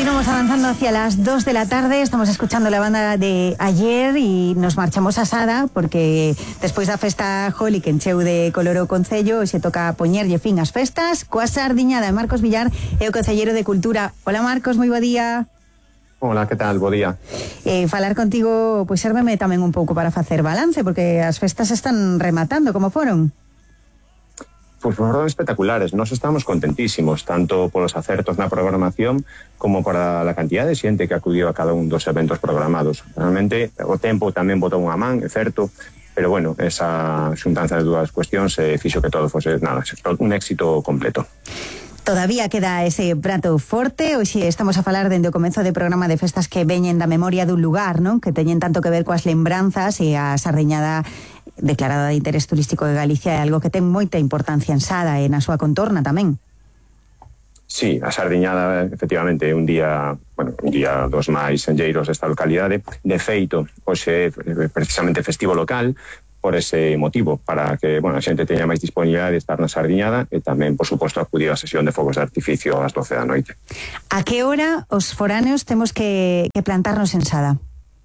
Continuamos avanzando hacia las 2 de la tarde. Estamos escuchando la banda de ayer y nos marchamos a Sada porque despois da festa Holi que encheu de color o concello se toca poñerlle fin ás festas coa sardiñada de Marcos Villar e o concelleiro de Cultura. Hola Marcos, moi bo día. Hola, que tal? Bo día. Falar contigo, pois sérveme tamén un pouco para facer balance porque as festas están rematando, como foron? Pues foron espectaculares, nos estamos contentísimos, tanto polos acertos na programación como para a cantidad de xente que acudiu a cada un dos eventos programados. Realmente, o tempo tamén botou unha man, é certo, pero bueno, esa xuntanza de dúas cuestións fixo que todo fose, un éxito completo. Todavía queda ese prato forte. Hoxe estamos a falar dende o comezo de programa de festas que veñen da memoria dun lugar, non? Que teñen tanto que ver coas lembranzas e a sardiñada declarada de interés turístico de Galicia é algo que ten moita importancia en Sada e na súa contorna tamén. Sí, a sardiñada efectivamente é un día dos máis enlleiros desta localidade. De feito, hoxe é precisamente festivo local por ese motivo, para que a xente teña máis disponibilidade de estar na sardiñada e tamén, por suposto, acudir á sesión de fogos de artificio ás 12 da noite. A que hora os foráneos temos que plantarnos en Sada?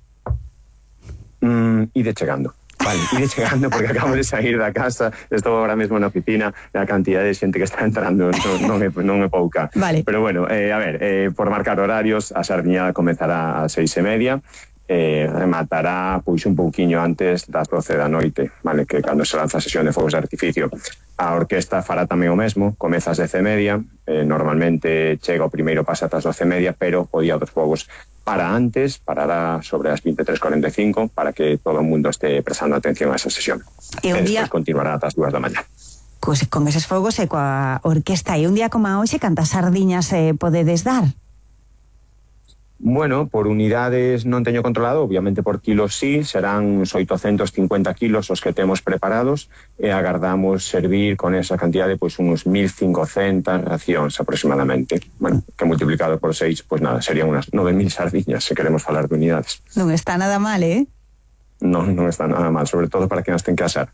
Ide chegando. Vale, ide chegando porque acabo de sair da casa, estou agora mesmo na oficina, a cantidad de xente que está entrando non é pouca. Vale. Pero bueno, por marcar horarios, a sardiñada comezará ás 6:30, rematará pois un pouquiño antes das 12 da noite, vale, que cando se lanza a sesión de fogos de artificio. A orquesta fará tamén o mesmo, comeza ás 10:30, normalmente chega o primeiro pasa ás 12:30, pero o día dos fogos para antes, parará sobre as 23:45 para que todo o mundo este prestando atención a esa sesión. E un día despois continuará ás 2 da mañá. Con eses fogos e coa orquesta. E un día como a hoxe, cantas sardiñas podedes dar? Bueno, por unidades non teño controlado, obviamente por kilos sí, serán uns 850 kilos os que temos preparados e agardamos servir con esa cantidad de uns 1.500 racións aproximadamente. Bueno, que multiplicado por 6, serían unas 9.000 sardiñas, se queremos falar de unidades. Non está nada mal, Non está nada mal, sobre todo para quen as ten que asar.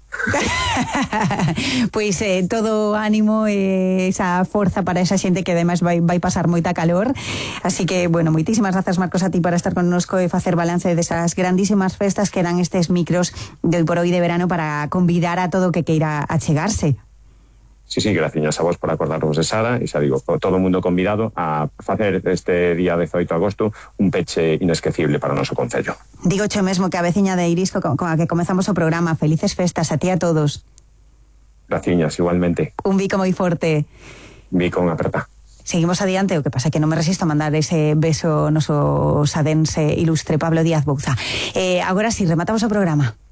Pois todo ánimo e esa forza para esa xente que ademais vai pasar moita calor. Así que, moitísimas grazas, Marcos, a ti para estar connosco e facer balance desas grandísimas festas que dan estes micros de hoy por hoy de verano para convidar a todo o que queira achegarse. Sí, graciñas a vos por acordarvos de Sada e xa digo, todo o mundo convidado a facer este día 18 de agosto un peche inesquecible para o noso concello. Digo cho mesmo que a veciña de Irisco con a que comezamos o programa. Felices festas a ti a todos. Graciñas, igualmente. Un bico moi forte. Bico unha aperta. Seguimos adiante, o que pasa é que non me resisto a mandar ese beso ao noso sadense ilustre Pablo Díaz Bouza. Agora sí, rematamos o programa.